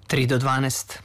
3 do 12.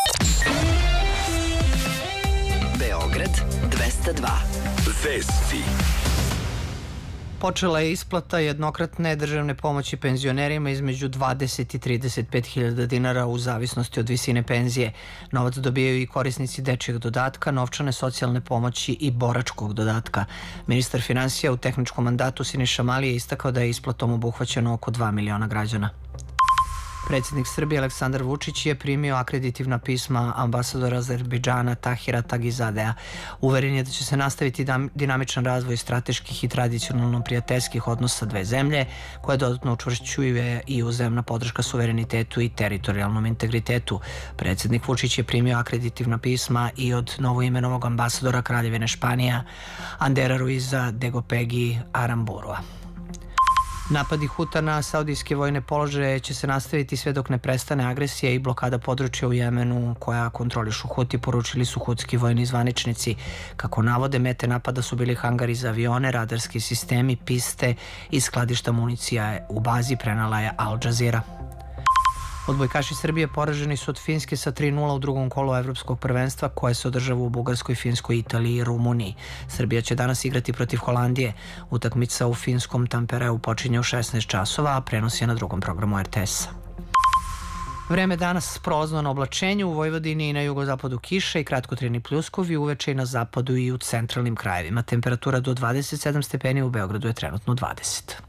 Beograd 202. Vesti. Počela je isplata jednokratne državne pomoći penzionerima između 20 i 35 hiljada dinara u zavisnosti od visine penzije. Novac dobijaju i korisnici dečijeg dodatka, novčane socijalne pomoći i boračkog dodatka. Ministar finansija u tehničkom mandatu Siniša Mali je istakao da je isplatom obuhvaćeno oko 2 miliona građana. Predsjednik Srbije Aleksandar Vučić je primio akreditivna pisma ambasadora Azerbejdžana Tahira Tagizadea. Uveren je da će se nastaviti dinamičan razvoj strateških i tradicionalno prijateljskih odnosa dve zemlje, koje dodatno učvršćuje i uzajamna podrška suverenitetu i teritorijalnom integritetu. Predsjednik Vučić je primio akreditivna pisma i od novoimenovog ambasadora Kraljevine Španija Andera Ruiza de Gopegi Aramburua. Napadi Huta na saudijske vojne položaje će se nastaviti sve dok ne prestane agresija i blokada područja u Jemenu koja kontrolišu Huti, poručili su hutski vojni zvaničnici. Kako navode, mete napada su bili hangari za avione, radarski sistemi, piste i skladišta municija u bazi, prenala je Al Jazeera. Odbojkaši Srbije poraženi su od Finske sa 3:0 u drugom kolu evropskog prvenstva koje se održava u Bugarskoj, Finskoj, Italiji i Rumuniji. Srbija će danas igrati protiv Holandije. Utakmica u finskom Tampereu počinje u 16 časova, a prenos je na drugom programu RTS-a. Vreme danas prolazno na oblačenju, u Vojvodini i na jugozapadu kiša i kratkotrajni pljuskovi, uveče i na zapadu i u centralnim krajevima. Temperatura do 27 stepeni, u Beogradu je trenutno 20.